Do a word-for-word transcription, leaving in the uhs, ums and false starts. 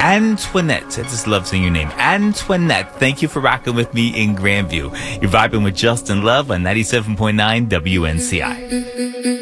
Antoinette. I just love saying your name. Antoinette, thank you for rocking with me in Grandview. You're vibing with Justin Love on ninety-seven point nine W N C I.